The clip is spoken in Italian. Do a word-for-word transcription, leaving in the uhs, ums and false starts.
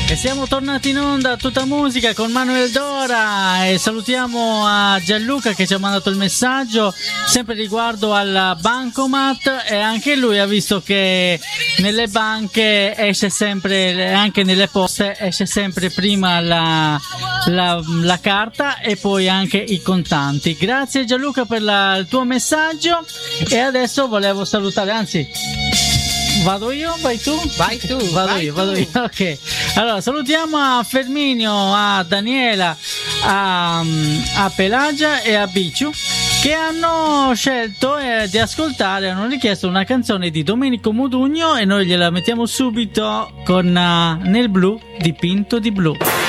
E siamo tornati in onda a tutta musica con Manuel Dora e salutiamo a Gianluca che ci ha mandato il messaggio sempre riguardo al bancomat, e anche lui ha visto che nelle banche esce sempre, anche nelle poste esce sempre prima la, la, la carta e poi anche i contanti. Grazie Gianluca per la, il tuo messaggio, e adesso volevo salutare, anzi vado io, vai tu? Vai tu, vado vai io, tu. vado io, ok. Allora salutiamo a Ferminio, a Daniela, a, a Pelagia e a Bicciu, che hanno scelto eh, di ascoltare, hanno richiesto una canzone di Domenico Modugno, e noi gliela mettiamo subito con uh, Nel blu dipinto di blu.